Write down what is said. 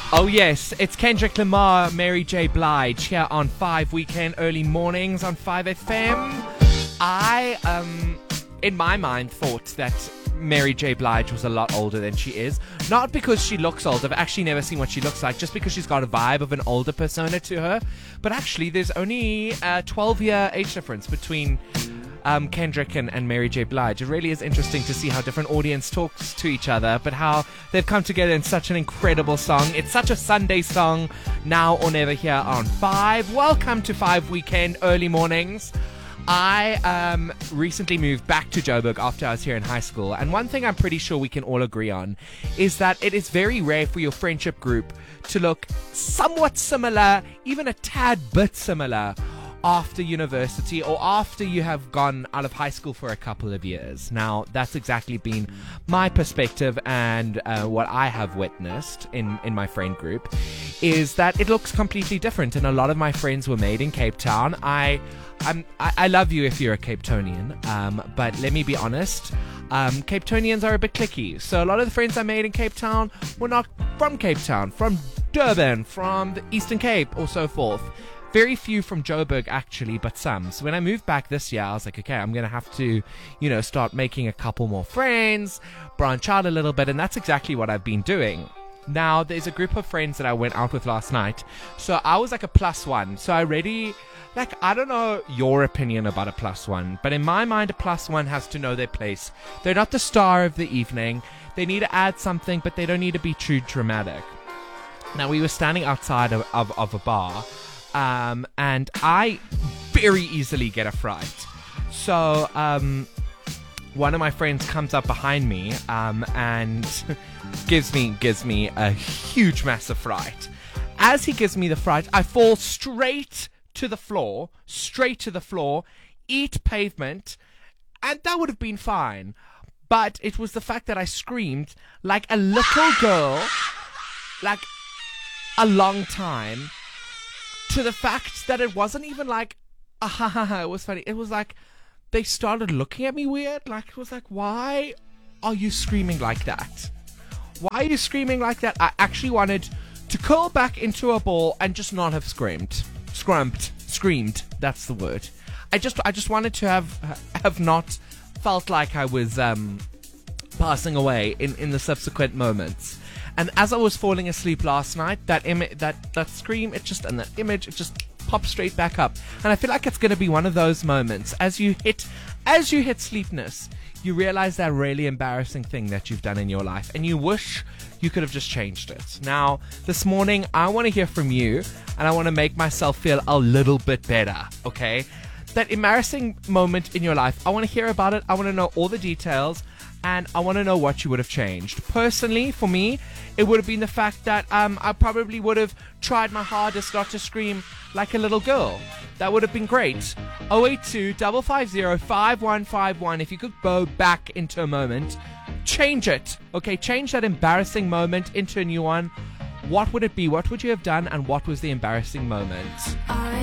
Oh yes, it's Kendrick Lamar, Mary J. Blige here on 5 Weekend Early Mornings on 5FM. I, in my mind, thought that Mary J. Blige was a lot older than she is. Not because she looks old. I've actually never seen what she looks like, just because she's got a vibe of an older persona to her. But actually, there's only a 12-year age difference between Kendrick and Mary J. Blige. It really is interesting to see how different audience talks to each other, but how they've come together in such an incredible song. It's such a Sunday song, now or never here on 5. Welcome to 5 Weekend Early Mornings. I recently moved back to Joburg after I was here in high school, and one thing I'm pretty sure we can all agree on is that it is very rare for your friendship group to look somewhat similar, even a tad bit similar, after university or after you have gone out of high school for a couple of years. Now, that's exactly been my perspective, and what I have witnessed in my friend group is that it looks completely different, and a lot of my friends were made in Cape Town. I love you if you're a Cape Townian, but let me be honest, Cape Townians are a bit cliquey. So a lot of the friends I made in Cape Town were not from Cape Town, from Durban, from the Eastern Cape, or so forth. Very few from Joburg, actually, but some. So when I moved back this year, I was like, okay, I'm going to have to, start making a couple more friends, branch out a little bit, and that's exactly what I've been doing. Now, there's a group of friends that I went out with last night, so I was like a +1. So I already, I don't know your opinion about a +1, but in my mind, a +1 has to know their place. They're not the star of the evening. They need to add something, but they don't need to be too dramatic. Now, we were standing outside of a bar, and I very easily get a fright. So one of my friends comes up behind me and gives me a huge, massive fright. As he gives me the fright, I fall straight to the floor, eat pavement, and that would have been fine. But it was the fact that I screamed like a little girl, like a long time, to the fact that it wasn't even like, it was funny. It was like, they started looking at me weird. Like, it was like, why are you screaming like that? Why are you screaming like that? I actually wanted to curl back into a ball and just not have screamed. That's the word. I just wanted to have not felt like I was passing away in the subsequent moments. And as I was falling asleep last night, that scream, and that image, it just popped straight back up. And I feel like it's going to be one of those moments. As you hit sleepness, you realize that really embarrassing thing that you've done in your life, and you wish you could have just changed it. Now, this morning, I want to hear from you, and I want to make myself feel a little bit better, okay? That embarrassing moment in your life, I want to hear about it. I want to know all the details. And I want to know what you would have changed. Personally, for me, it would have been the fact that I probably would have tried my hardest not to scream like a little girl. That would have been great. 082 550 5151. If you could go back into a moment, change it. Okay, change that embarrassing moment into a new one. What would it be? What would you have done? And what was the embarrassing moment?